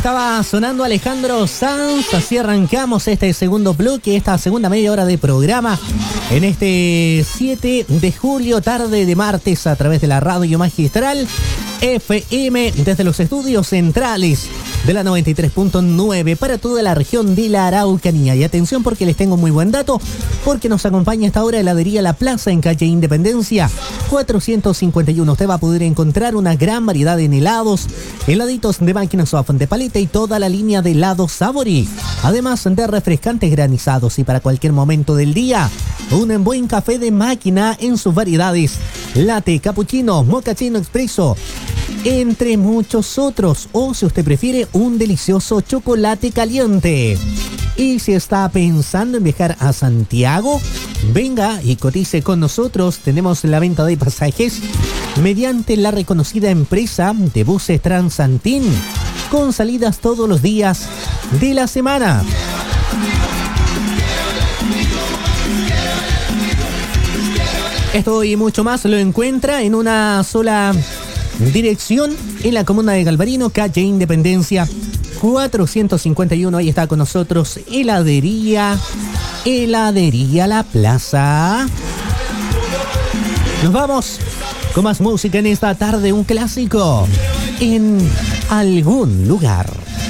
estaba sonando Alejandro Sanz. Así arrancamos este segundo bloque, esta segunda media hora de programa en este 7 de julio, tarde de martes, a través de la Radio Magistral FM, desde los estudios centrales de la 93.9 para toda la región de la Araucanía. Y atención, porque les tengo muy buen dato, porque nos acompaña a esta hora heladería La Plaza en calle Independencia 451. Usted va a poder encontrar una gran variedad en helados, heladitos de máquina soft, de paleta y toda la línea de helados Sabori, además de refrescantes granizados. Y para cualquier momento del día, un buen café de máquina en sus variedades: latte, cappuccino, mochaccino expreso, entre muchos otros. O si usted prefiere, un delicioso chocolate caliente. Y si está pensando en viajar a Santiago, venga y cotice con nosotros. Tenemos la venta de pasajes mediante la reconocida empresa de buses Transantín, con salidas todos los días de la semana. Esto y mucho más lo encuentra en una sola dirección en la comuna de Galvarino, calle Independencia 451. Ahí está con nosotros heladería La Plaza. Nos vamos con más música en esta tarde, un clásico: En algún lugar.